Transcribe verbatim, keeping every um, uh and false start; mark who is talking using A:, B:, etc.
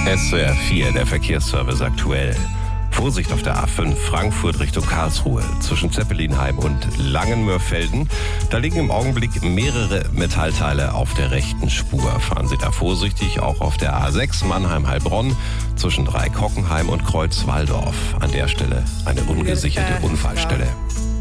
A: S W R vier, der Verkehrsservice aktuell. Vorsicht auf der A fünf, Frankfurt Richtung Karlsruhe, zwischen Zeppelinheim und Langenmörfelden. Da liegen im Augenblick mehrere Metallteile auf der rechten Spur. Fahren Sie da vorsichtig, auch auf der A sechs Mannheim-Heilbronn, zwischen Dreieck-Hockenheim und Kreuz-Walldorf. An der Stelle eine ungesicherte Unfallstelle.